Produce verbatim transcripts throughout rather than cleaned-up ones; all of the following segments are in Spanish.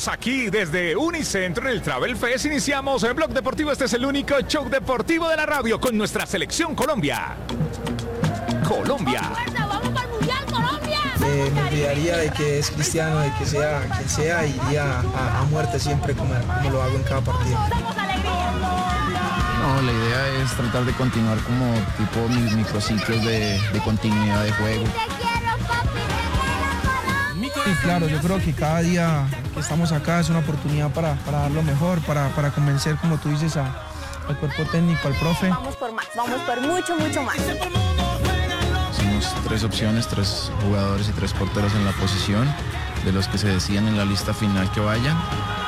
amigos, aquí desde Unicentro en el Travel Fest iniciamos el Blog Deportivo. Este es el único show deportivo de la radio con nuestra selección Colombia. Colombia. ¡Vamos para el Mundial, Colombia! Eh, me olvidaría de que es cristiano, de que sea quien sea, iría a, a muerte siempre como, como lo hago en cada partido. ¡Damos alegría! No, la idea es tratar de continuar como tipo mis microciclos de, de continuidad de juego. ¡Te quiero, papi! ¡Te quiero, Colombia! Y claro, yo creo que cada día que estamos acá es una oportunidad para, para dar lo mejor, para, para convencer, como tú dices, a, al cuerpo técnico, al profe. Vamos por más, vamos por mucho, mucho más. Hicimos tres opciones, tres jugadores y tres porteros en la posición, de los que se decían en la lista final que vayan.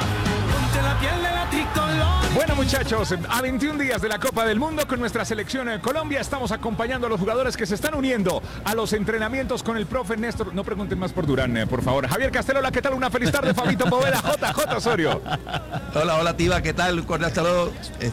Bueno, muchachos, a veintiún días de la Copa del Mundo con nuestra selección en Colombia, estamos acompañando a los jugadores que se están uniendo a los entrenamientos con el profe Néstor. No pregunten más por Durán, eh, por favor. Javier Castelo, hola, ¿qué tal? Una feliz tarde, Fabito Poveda, J J Osorio. Hola, hola, Tiva, ¿qué tal? Un cordial saludo.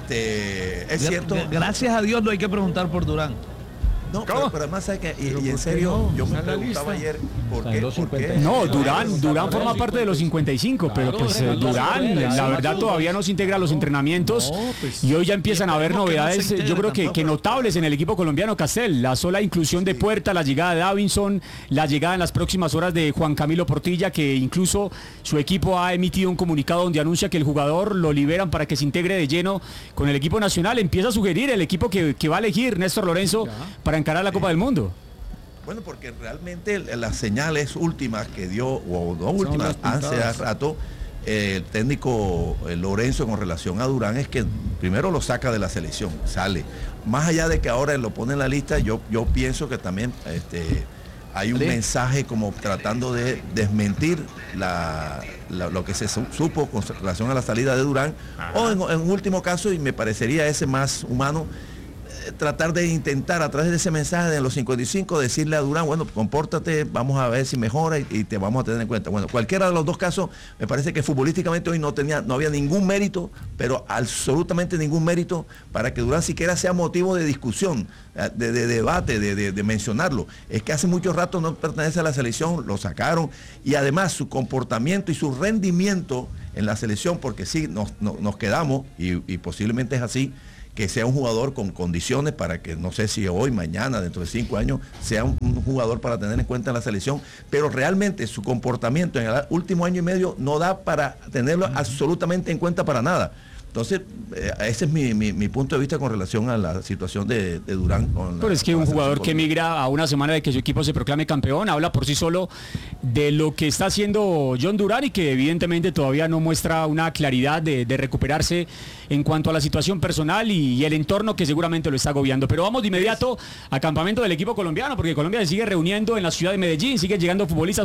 Este, es cierto. Gracias a Dios no hay que preguntar por Durán. No, ¿Cómo? pero, pero además, ¿sabes qué? Y, ¿Pero y en por qué serio, no? yo me Está en la preguntaba lista. ayer por Está en qué. los ¿Por qué? cincuenta y cinco. No, Claro, Durán, está Durán por forma el parte de los cincuenta y cinco, pero Claro, pues pero eh, no se Durán, puede, la se verdad va todavía todo. no se integra a los entrenamientos No, pues, y hoy ya empiezan a haber esperemos que no se novedades, integre yo creo que, tampoco. que notables en el equipo colombiano. Castel, la sola inclusión de Puerta, la llegada de Davinson, la llegada en las próximas horas de Juan Camilo Portilla, que incluso su equipo ha emitido un comunicado donde anuncia que el jugador lo liberan para que se integre de lleno con el equipo nacional. Empieza a sugerir el equipo que, que va a elegir Néstor Lorenzo para encarar la Copa del Mundo. Bueno, porque realmente las señales últimas que dio, o no últimas, las hace pintadas. rato, eh, el técnico eh, Lorenzo con relación a Durán es que primero lo saca de la selección, sale. Más allá de que ahora él lo pone en la lista, yo, yo pienso que también este, hay un ¿Sí? mensaje como tratando de desmentir la, la- lo que se su- supo con relación a la salida de Durán, o en, en último caso, y me parecería ese más humano, tratar de intentar a través de ese mensaje de los cincuenta y cinco decirle a Durán, bueno, compórtate, vamos a ver si mejora y, y te vamos a tener en cuenta. Bueno, cualquiera de los dos casos, me parece que futbolísticamente hoy no tenía, no había ningún mérito, pero absolutamente ningún mérito para que Durán siquiera sea motivo de discusión, de, de debate, de, de- de mencionarlo. Es que hace mucho rato no pertenece a la selección, lo sacaron, y además su comportamiento y su rendimiento en la selección, porque sí, nos, nos- nos quedamos, y, y posiblemente es así, que sea un jugador con condiciones para que, no sé si hoy, mañana, dentro de cinco años, sea un, un jugador para tener en cuenta en la selección, pero realmente su comportamiento en el último año y medio no da para tenerlo absolutamente en cuenta para nada. Entonces, eh, ese es mi, mi- mi punto de vista con relación a la situación de, de Durán. Con la- Pero es que con un la jugador selección que migra a una semana de que su equipo se proclame campeón habla por sí solo de lo que está haciendo John Durán y que evidentemente todavía no muestra una claridad de, de recuperarse en cuanto a la situación personal y, y el entorno que seguramente lo está agobiando. Pero vamos de inmediato a campamento del equipo colombiano, porque Colombia se sigue reuniendo en la ciudad de Medellín, sigue llegando futbolistas.